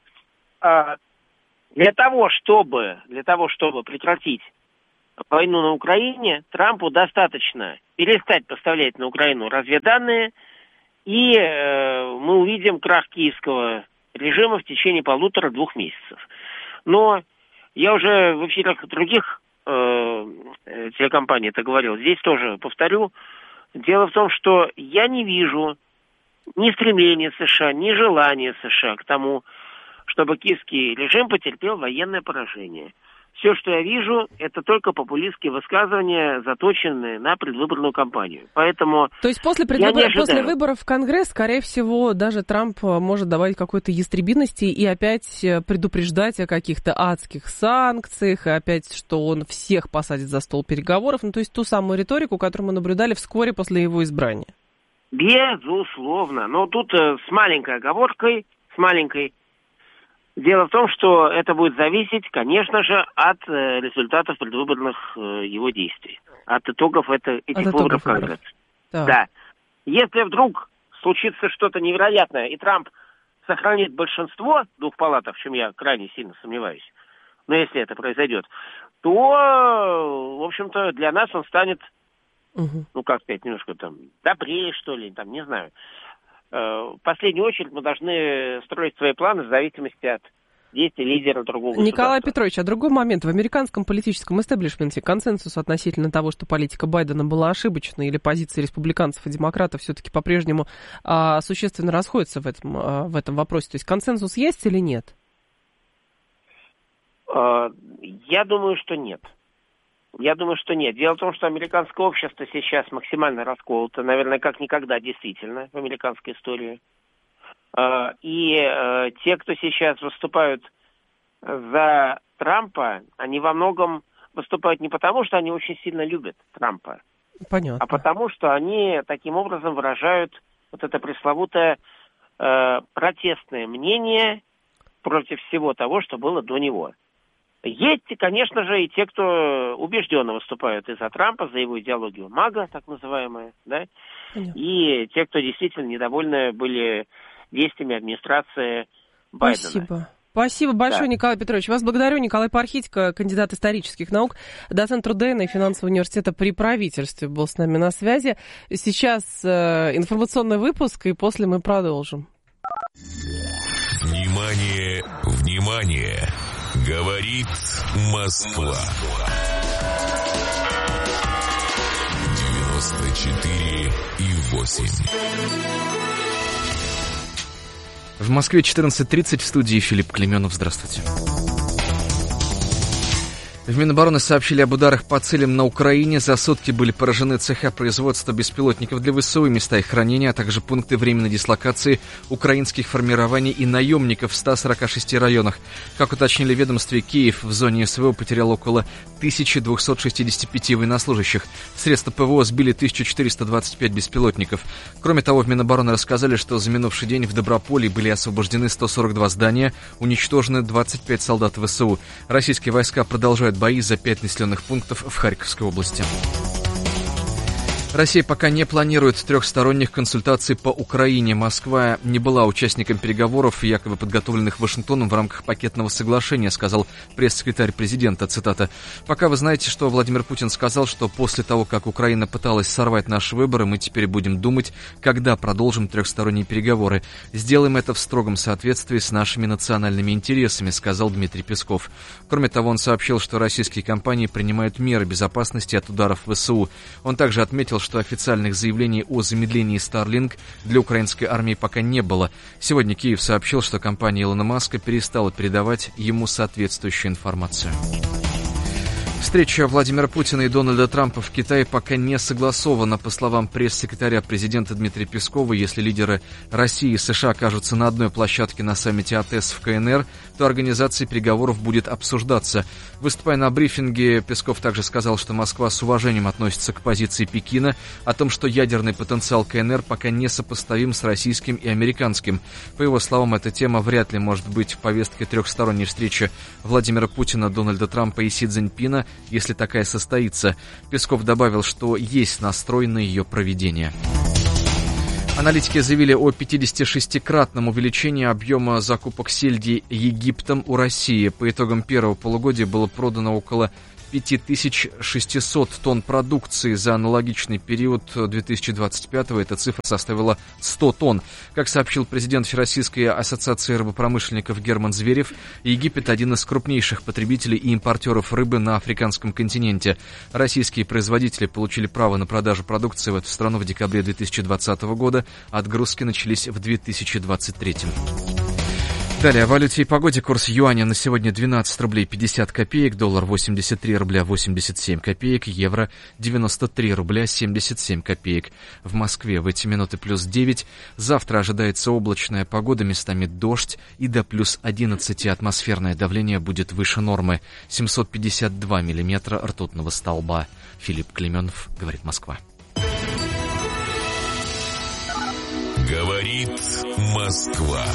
для того, чтобы прекратить войну на Украине, Трампу достаточно перестать поставлять на Украину разведданные, и мы увидим крах киевского режима в течение 1,5-2 месяцев. Но я уже в эфирах других телекомпаний это говорил, здесь тоже повторю. Дело в том, что я не вижу ни стремления США, ни желания США к тому, чтобы киевский режим потерпел военное поражение. Все, что я вижу, это только популистские высказывания, заточенные на предвыборную кампанию. Поэтому то есть после выборов в Конгресс, скорее всего, даже Трамп может добавить какой-то ястребиности и опять предупреждать о каких-то адских санкциях, и опять, что он всех посадит за стол переговоров, ну, то есть ту самую риторику, которую мы наблюдали вскоре после его избрания. Безусловно. Но тут с маленькой оговоркой, дело в том, что это будет зависеть, конечно же, от результатов предвыборных его действий, от итогов этих выборов в Конгресс. Да. Если вдруг случится что-то невероятное, и Трамп сохранит большинство в двух палатах, в чем я крайне сильно сомневаюсь, но если это произойдет, то, в общем-то, для нас он станет, немножко добрее, что ли, не знаю. В последнюю очередь мы должны строить свои планы в зависимости от действий лидера другого государства. Николай Петрович, а другой момент. В американском политическом истеблишменте консенсус относительно того, что политика Байдена была ошибочной, или позиции республиканцев и демократов все-таки по-прежнему существенно расходятся в этом вопросе? То есть консенсус есть или нет? Я думаю, что нет. Дело в том, что американское общество сейчас максимально расколото, наверное, как никогда действительно в американской истории. И те, кто сейчас выступают за Трампа, они во многом выступают не потому, что они очень сильно любят Трампа, а потому, что они таким образом выражают вот это пресловутое протестное мнение против всего того, что было до него. Есть, конечно же, и те, кто убежденно выступают и за Трампа, за его идеологию МАГА, так называемая, да, и те, кто действительно недовольны были действиями администрации Байдена. Спасибо большое, Николай Петрович. Вас благодарю. Николай Пархитько, кандидат исторических наук, доцент РУДН и финансового университета при правительстве, был с нами на связи. Сейчас информационный выпуск, и после мы продолжим. Внимание, внимание! Говорит Москва. 94,8. В Москве 14:30, в студии Филипп Клеменов. Здравствуйте. В Минобороны сообщили об ударах по целям на Украине. За сутки были поражены цеха производства беспилотников для ВСУ и места их хранения, а также пункты временной дислокации украинских формирований и наемников в 146 районах. Как уточнили в ведомстве, Киев в зоне СВО потерял около 1265 военнослужащих. Средства ПВО сбили 1425 беспилотников. Кроме того, в Минобороны рассказали, что за минувший день в Доброполе были освобождены 142 здания, уничтожены 25 солдат ВСУ. Российские войска продолжают бои за 5 населенных пунктов в Харьковской области. Россия пока не планирует трехсторонних консультаций по Украине. Москва не была участником переговоров, якобы подготовленных Вашингтоном в рамках пакетного соглашения, сказал пресс-секретарь президента. Цитата. «Пока вы знаете, что Владимир Путин сказал, что после того, как Украина пыталась сорвать наши выборы, мы теперь будем думать, когда продолжим трехсторонние переговоры. Сделаем это в строгом соответствии с нашими национальными интересами», сказал Дмитрий Песков. Кроме того, он сообщил, что российские компании принимают меры безопасности от ударов ВСУ. Он также отметил, что официальных заявлений о замедлении Starlink для украинской армии пока не было. Сегодня Киев сообщил, что компания Илона Маска перестала передавать ему соответствующую информацию. Встреча Владимира Путина и Дональда Трампа в Китае пока не согласована. По словам пресс-секретаря президента Дмитрия Пескова, если лидеры России и США окажутся на одной площадке на саммите АТЭС в КНР, то организация переговоров будет обсуждаться. Выступая на брифинге, Песков также сказал, что Москва с уважением относится к позиции Пекина о том, что ядерный потенциал КНР пока не сопоставим с российским и американским. По его словам, эта тема вряд ли может быть повесткой трехсторонней встречи Владимира Путина, Дональда Трампа и Си Цзиньпина, если такая состоится. Песков добавил, что есть настрой на ее проведение. Аналитики заявили о 56-кратном увеличении объема закупок сельди Египтом у России. По итогам первого полугодия было продано около 5600 тонн продукции. За аналогичный период 2025-го эта цифра составила 100 тонн. Как сообщил президент Всероссийской ассоциации рыбопромышленников Герман Зверев, Египет – один из крупнейших потребителей и импортеров рыбы на африканском континенте. Российские производители получили право на продажу продукции в эту страну в декабре 2020 года. Отгрузки начались в 2023. Далее о валюте и погоде. Курс юаня на сегодня 12 рублей 50 копеек, доллар 83 рубля 87 копеек, евро 93 рубля 77 копеек. В Москве в эти минуты плюс 9. Завтра ожидается облачная погода, местами дождь и до плюс 11. Атмосферное давление будет выше нормы. 752 миллиметра ртутного столба. Филипп Клеменов, говорит Москва. Говорит Москва.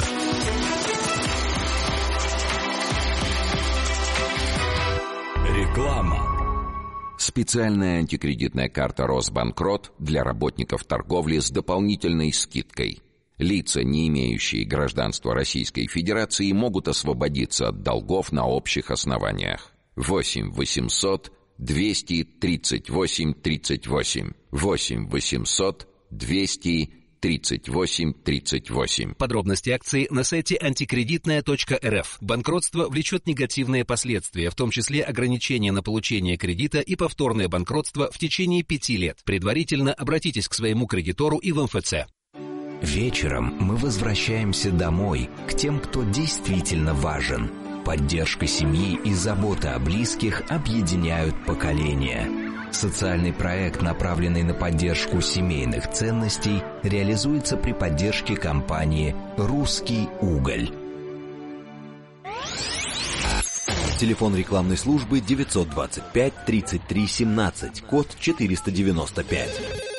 Реклама. Специальная антикредитная карта «Росбанкрот» для работников торговли с дополнительной скидкой. Лица, не имеющие гражданства Российской Федерации, могут освободиться от долгов на общих основаниях. 8 800 238 38. 8 800 238-38. Подробности акции на сайте антикредитная.рф. Банкротство влечет негативные последствия, в том числе ограничения на получение кредита и повторное банкротство в течение 5 лет. Предварительно обратитесь к своему кредитору и в МФЦ. Вечером мы возвращаемся домой, к тем, кто действительно важен. Поддержка семьи и забота о близких объединяют поколения. Социальный проект, направленный на поддержку семейных ценностей, реализуется при поддержке компании «Русский уголь». Телефон рекламной службы 925 33 17, код 495.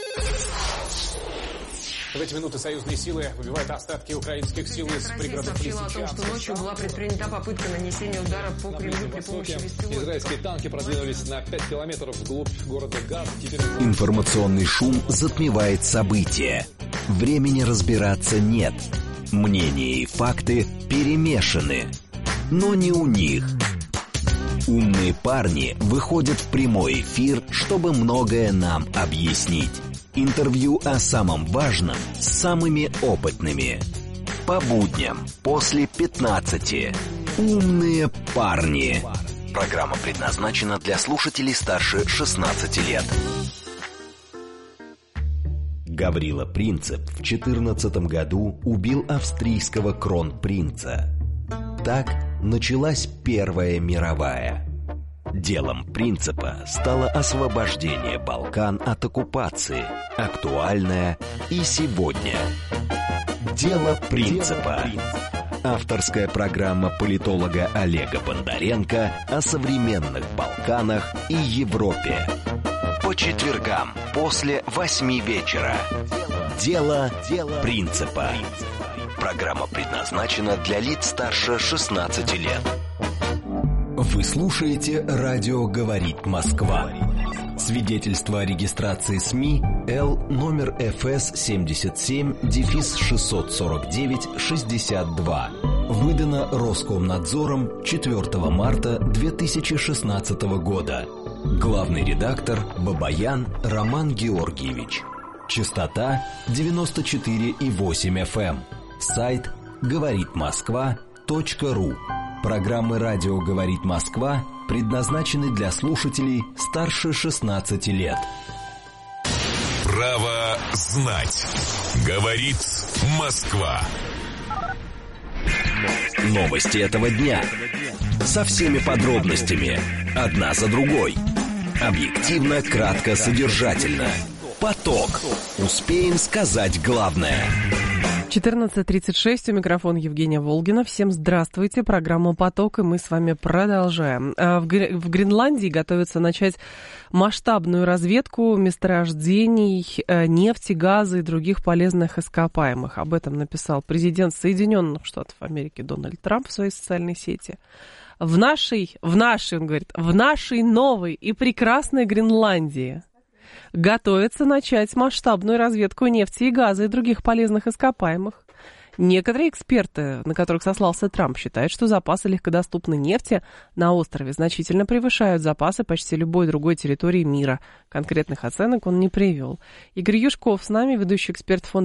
В эти минуты союзные силы выбивают остатки украинских сил из пригородов Лисичанска. Сообщил о том, что ночью была предпринята попытка нанесения удара по Кремлю при помощи беспилотников. Израильские танки продвинулись на 5 километров вглубь города Газ. Информационный шум затмевает события. Времени разбираться нет. Мнения и факты перемешаны. Но не у них. Умные парни выходят в прямой эфир, чтобы многое нам объяснить. Интервью о самом важном с самыми опытными. По будням после 15. Умные парни. Программа предназначена для слушателей старше 16 лет. Гаврила Принцип в 14 году убил австрийского кронпринца. Так началась Первая мировая. Делом Принципа стало освобождение Балкан от оккупации, актуальное и сегодня. Дело Принципа. Авторская программа политолога Олега Бондаренко о современных Балканах и Европе. По четвергам после 8 вечера. Дело Принципа. Программа предназначена для лиц старше 16 лет. Вы слушаете «Радио говорит Москва». Свидетельство о регистрации СМИ Л номер ФС 77-649-62. Выдано Роскомнадзором 4 марта 2016 года. Главный редактор Бабаян Роман Георгиевич. Частота 94,8 FM. Сайт говоритмосква.ру. Программы «Радио говорит Москва» предназначены для слушателей старше 16 лет. Право знать. Говорит Москва. Новости этого дня. Со всеми подробностями. Одна за другой. Объективно, кратко, содержательно. Поток. Успеем сказать главное. 14:36, у микрофона Евгения Волгина. Всем здравствуйте. Программа «Поток», и мы с вами продолжаем. В Гренландии готовятся начать масштабную разведку месторождений нефти, газа и других полезных ископаемых. Об этом написал президент Соединенных Штатов Америки Дональд Трамп в своей социальной сети. В нашей, он говорит, в нашей новой и прекрасной Гренландии готовится начать масштабную разведку нефти и газа и других полезных ископаемых. Некоторые эксперты, на которых сослался Трамп, считают, что запасы легкодоступной нефти на острове значительно превышают запасы почти любой другой территории мира. Конкретных оценок он не привел. Игорь Юшков с нами, ведущий эксперт фонда